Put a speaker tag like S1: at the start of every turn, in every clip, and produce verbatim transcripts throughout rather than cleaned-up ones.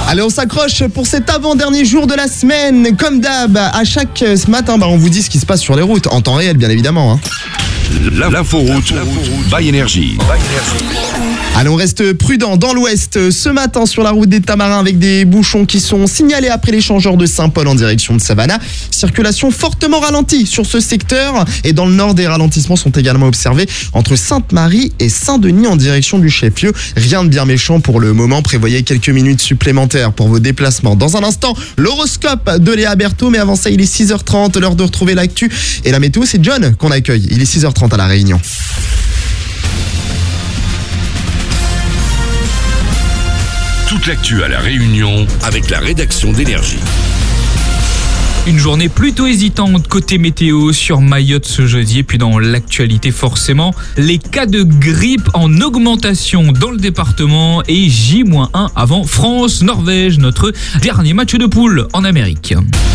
S1: Allez, on s'accroche pour cet avant-dernier jour de la semaine. Comme d'hab, à chaque matin, bah, on vous dit ce qui se passe sur les routes, en temps réel bien évidemment. Hein.
S2: L'inforoute by Énergie.
S1: Allez, on reste prudent dans l'ouest ce matin sur la route des Tamarins avec des bouchons qui sont signalés après l'échangeur de Saint-Paul en direction de Savannah. Circulation fortement ralentie sur ce secteur et dans le nord, des ralentissements sont également observés entre Sainte-Marie et Saint-Denis en direction du chef-lieu. Rien de bien méchant pour le moment, prévoyez quelques minutes supplémentaires pour vos déplacements. Dans un instant, l'horoscope de Léa Berthaud, mais avant ça, il est six heures trente, l'heure de retrouver l'actu et la météo, c'est John qu'on accueille. Il est six heures trente à La Réunion.
S2: Toute l'actu à La Réunion avec la rédaction d'Énergie.
S3: Une journée plutôt hésitante côté météo sur Mayotte ce jeudi. Et puis dans l'actualité forcément, les cas de grippe en augmentation dans le département et J un avant France-Norvège, notre dernier match de poule en Amérique.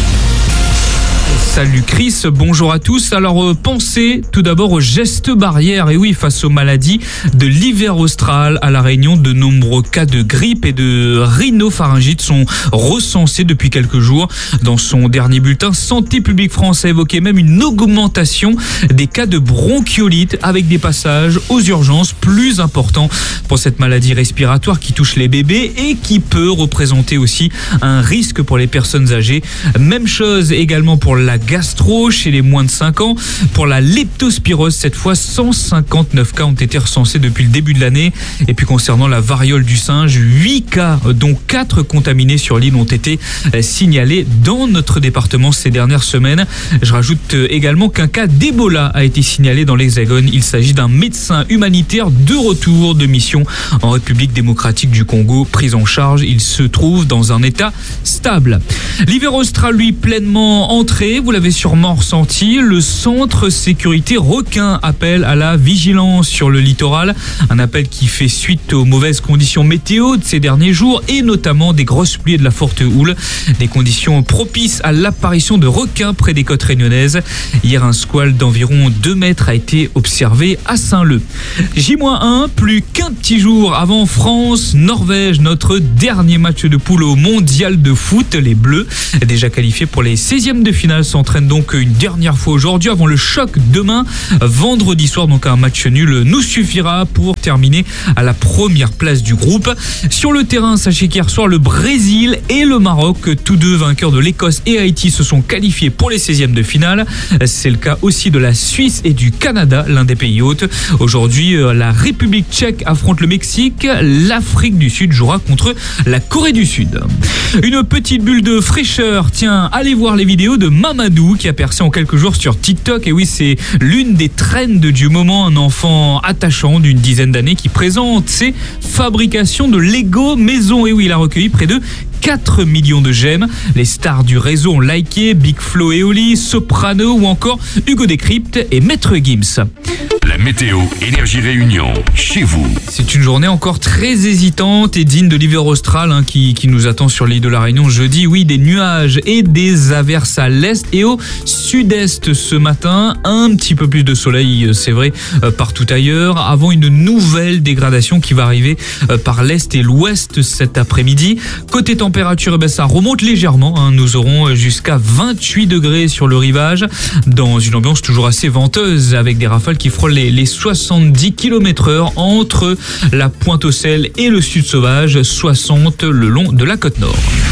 S3: Salut Chris, bonjour à tous. Alors euh, pensez tout d'abord aux gestes barrières. Et oui, face aux maladies de l'hiver austral à La Réunion, de nombreux cas de grippe et de rhinopharyngite sont recensés depuis quelques jours. Dans son dernier bulletin, Santé publique France a évoqué même une augmentation des cas de bronchiolite avec des passages aux urgences plus importants pour cette maladie respiratoire qui touche les bébés et qui peut représenter aussi un risque pour les personnes âgées. Même chose également pour la gastro chez les moins de cinq ans. Pour la leptospirose, cette fois, cent cinquante-neuf cas ont été recensés depuis le début de l'année. Et puis concernant la variole du singe, huit cas, dont quatre contaminés sur l'île, ont été signalés dans notre département ces dernières semaines. Je rajoute également qu'un cas d'Ebola a été signalé dans l'Hexagone. Il s'agit d'un médecin humanitaire de retour de mission en République démocratique du Congo, pris en charge. Il se trouve dans un état stable. L'hiver austral, lui, pleinement entré. Vous l'avez sûrement ressenti, le centre sécurité requin appelle à la vigilance sur le littoral. Un appel qui fait suite aux mauvaises conditions météo de ces derniers jours et notamment des grosses pluies et de la forte houle. Des conditions propices à l'apparition de requins près des côtes réunionnaises. Hier, un squale d'environ deux mètres a été observé à Saint-Leu. J un, plus qu'un petit jour avant France-Norvège, notre dernier match de poule au mondial de foot. Les Bleus, déjà qualifiés pour les seizièmes de finale, s'entraîne donc une dernière fois aujourd'hui avant le choc demain, vendredi soir. Donc un match nul nous suffira pour terminer à la première place du groupe. Sur le terrain, sachez qu'hier soir, le Brésil et le Maroc, tous deux vainqueurs de l'Écosse et Haïti, se sont qualifiés pour les seizièmes de finale. C'est le cas aussi de la Suisse et du Canada, l'un des pays hôtes. Aujourd'hui, la République tchèque affronte le Mexique. L'Afrique du Sud jouera contre la Corée du Sud. Une petite bulle de fraîcheur. Tiens, allez voir les vidéos de Mamadou qui a percé en quelques jours sur TikTok. Et oui, c'est l'une des trends du moment, un enfant attachant d'une dizaine d'années qui présente ses fabrications de Lego maison. Et oui, il a recueilli près de quatre millions de j'aime. Les stars du réseau ont liké, Big Flo et Oli, Soprano ou encore Hugo Décrypte et Maître Gims.
S2: La météo Énergie Réunion, chez vous.
S3: C'est une journée encore très hésitante et digne de l'hiver austral hein, qui, qui nous attend sur l'île de la Réunion jeudi. Oui, des nuages et des averses à l'est et au sud-est ce matin. Un petit peu plus de soleil, c'est vrai, euh, partout ailleurs, avant une nouvelle dégradation qui va arriver euh, par l'est et l'ouest cet après-midi. Côté température, eh ben, ça remonte légèrement. Hein. Nous aurons jusqu'à vingt-huit degrés sur le rivage, dans une ambiance toujours assez venteuse, avec des rafales qui frôlent les, les soixante-dix kilomètres heure entre la Pointe-aux-Sel et le Sud sauvage, soixante le long de la côte nord.